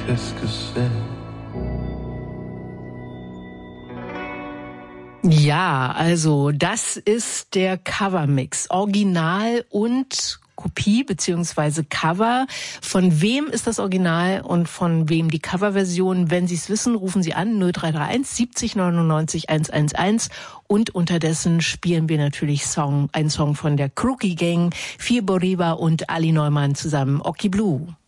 qu'est-ce que c'est? Ja, also das ist der Covermix. Original und Kopie beziehungsweise Cover. Von wem ist das Original und von wem die Coverversion? Wenn Sie es wissen, rufen Sie an 0331 70 99 111 und unterdessen spielen wir natürlich einen Song von der Crookie Gang, Fir Boriba und Ali Neumann zusammen, Oki Blue.